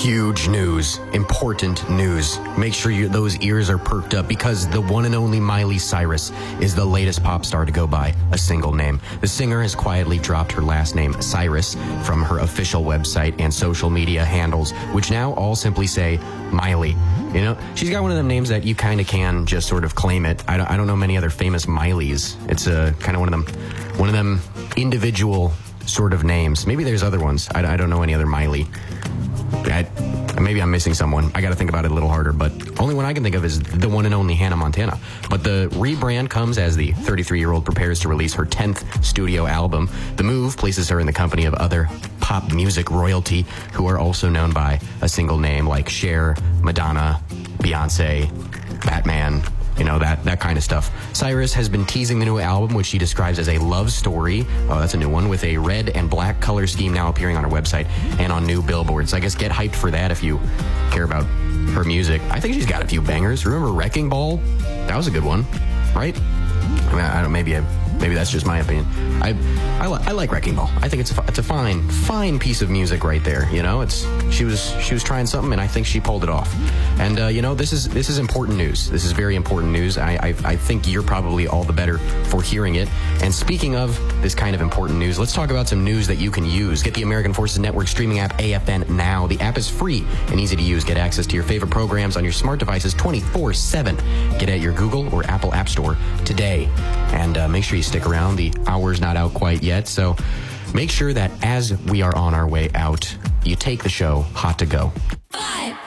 Huge news, important news. Make sure those ears are perked up because the one and only Miley Cyrus is the latest pop star to go by a single name. The singer has quietly dropped her last name, Cyrus, from her official website and social media handles, which now all simply say Miley. You know, she's got one of them names that you kind of can just sort of claim it. I don't know many other famous Mileys. It's kind of one of them individual sort of names. Maybe there's other ones. I don't know any other Miley. Maybe I'm missing someone. I got to think about it a little harder, but only one I can think of is the one and only Hannah Montana. But the rebrand comes as the 33-year-old prepares to release her 10th studio album. The move places her in the company of other pop music royalty who are also known by a single name like Cher, Madonna, Beyonce, Batman, you know, that kind of stuff. Cyrus has been teasing the new album, which she describes as a love story. Oh, that's a new one, with a red and black color scheme now appearing on her website and on new billboards. I guess get hyped for that if you care about her music. I think she's got a few bangers. Remember Wrecking Ball? That was a good one, right? I mean, I don't. Maybe that's just my opinion. I like Wrecking Ball. I think it's a fine piece of music right there. You know, she was trying something, and I think she pulled it off. And you know, this is important news. This is very important news. I think you're probably all the better for hearing it. And speaking of this kind of important news, let's talk about some news that you can use. Get the American Forces Network streaming app AFN now. The app is free and easy to use. Get access to your favorite programs on your smart devices 24/7. Get it at your Google or Apple App Store today. And make sure you stick around. The hour's not out quite yet, so make sure that as we are on our way out, you take the show hot to go.